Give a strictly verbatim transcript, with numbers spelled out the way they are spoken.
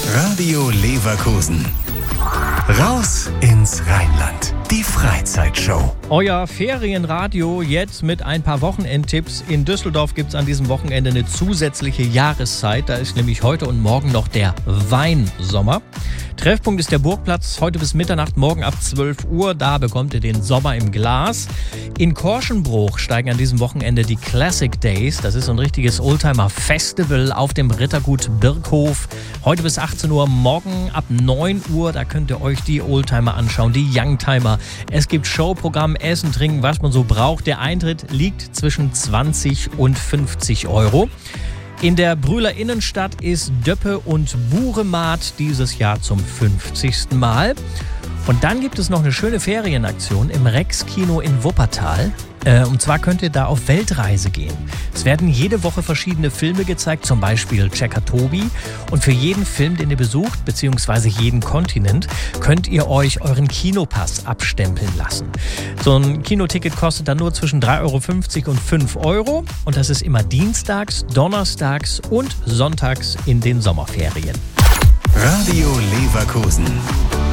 Radio Leverkusen. Raus ins Rheinland. Die Freizeitshow. Euer Ferienradio jetzt mit ein paar Wochenendtipps. In Düsseldorf gibt es an diesem Wochenende eine zusätzliche Jahreszeit. Da ist nämlich heute und morgen noch der Weinsommer. Treffpunkt ist der Burgplatz, heute bis Mitternacht, morgen ab zwölf Uhr. Da bekommt ihr den Sommer im Glas. In Korschenbruch steigen an diesem Wochenende die Classic Days. Das ist so ein richtiges Oldtimer-Festival auf dem Rittergut Birkhof. Heute bis achtzehn Uhr, morgen ab neun Uhr. Da könnt ihr euch die Oldtimer anschauen, die Youngtimer. Es gibt Showprogramm, Essen, Trinken, was man so braucht. Der Eintritt liegt zwischen zwanzig und fünfzig Euro. In der Brühler Innenstadt ist Döppe und Buremat dieses Jahr zum fünfzigsten Mal. Und dann gibt es noch eine schöne Ferienaktion im Rex-Kino in Wuppertal. Äh, und zwar könnt ihr da auf Weltreise gehen. Es werden jede Woche verschiedene Filme gezeigt, zum Beispiel Checker Tobi. Und für jeden Film, den ihr besucht, beziehungsweise jeden Kontinent, könnt ihr euch euren Kinopass abstempeln lassen. So ein Kinoticket kostet dann nur zwischen drei Euro fünfzig und fünf Euro. Und das ist immer dienstags, donnerstags und sonntags in den Sommerferien. Radio Leverkusen.